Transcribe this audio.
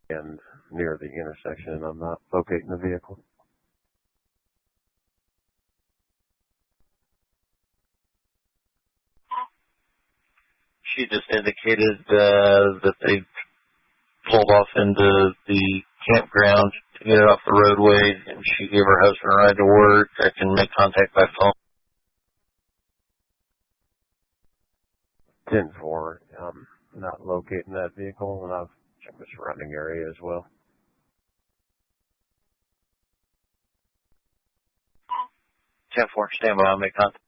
and near the intersection, and I'm not locating the vehicle. She just indicated that they pulled off into the campground to get it off the roadway, and she gave her husband a ride to work. I can make contact by phone. 10-4, I'm not locating that vehicle, and I've checked the surrounding area as well. 10-4, stand by, I'll make contact.